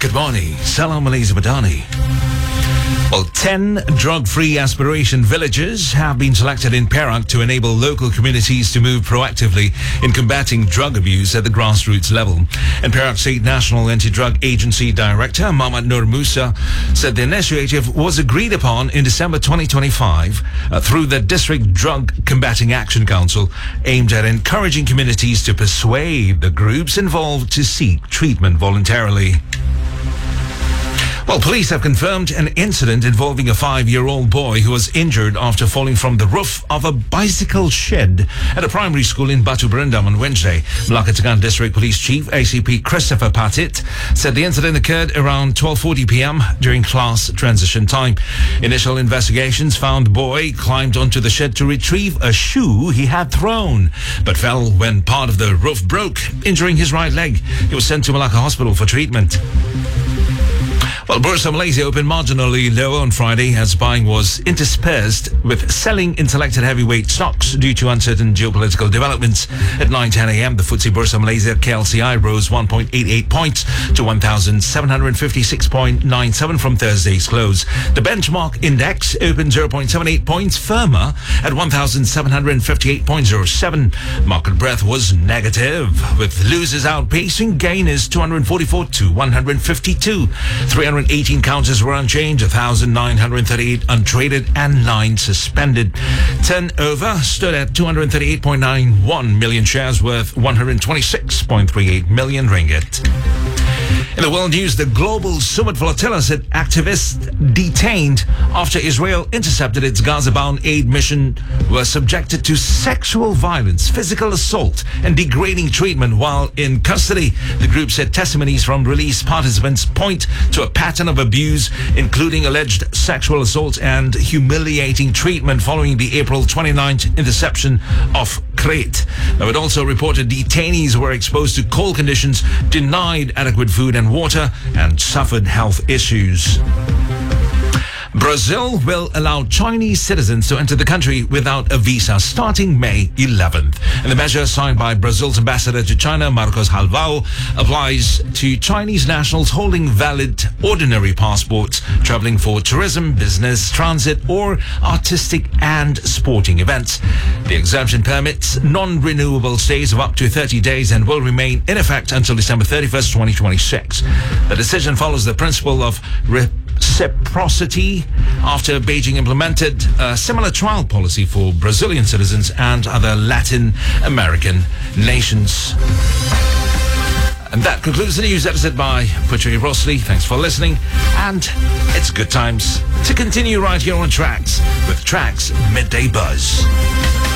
Good morning. Salam Malaysia Badani. Well, 10 drug-free aspiration villages have been selected in Perak to enable local communities to move proactively in combating drug abuse at the grassroots level. And Perak State National Anti-Drug Agency Director Muhammad Nur Musa said the initiative was agreed upon in December 2025 through the District Drug Combating Action Council, aimed at encouraging communities to persuade the groups involved to seek treatment voluntarily. Well, police have confirmed an incident involving a 5-year-old boy who was injured after falling from the roof of a bicycle shed at a primary school in Batu Berendam on Wednesday. Melaka Tengah District Police Chief ACP Christopher Patit said the incident occurred around 12:40 p.m. during class transition time. Initial investigations found the boy climbed onto the shed to retrieve a shoe he had thrown, but fell when part of the roof broke, injuring his right leg. He was sent to Melaka Hospital for treatment. Well, Bursa Malaysia opened marginally lower on Friday as buying was interspersed with selling in selected heavyweight stocks due to uncertain geopolitical developments. At 9:10 a.m., the FTSE Bursa Malaysia KLCI rose 1.88 points to 1,756.97 from Thursday's close. The benchmark index opened 0.78 points firmer at 1,758.07. Market breadth was negative, with losers outpacing gainers 244 to 152. 318 counters were unchanged, 1,938 untraded and 9 suspended. Turnover stood at 238.91 million shares worth 126.38 million ringgit. In the world news, the global Summit flotilla said activists detained after Israel intercepted its Gaza-bound aid mission were subjected to sexual violence, physical assault, and degrading treatment while in custody. The group said testimonies from released participants point to a pattern of abuse, including alleged sexual assault and humiliating treatment following the April 29th interception of Crete. Now, it also reported detainees were exposed to cold conditions, denied adequate food and water, and suffered health issues. Brazil will allow Chinese citizens to enter the country without a visa starting May 11th. And the measure, signed by Brazil's ambassador to China, Marcos Halvao, applies to Chinese nationals holding valid ordinary passports, traveling for tourism, business, transit, or artistic and sporting events. The exemption permits non-renewable stays of up to 30 days and will remain in effect until December 31st, 2026. The decision follows the principle of reciprocity after Beijing implemented a similar trial policy for Brazilian citizens and other Latin American nations. And that concludes the news edited by Putri Rosli. Thanks for listening, and it's good times to continue right here on Tracks with Tracks Midday Buzz.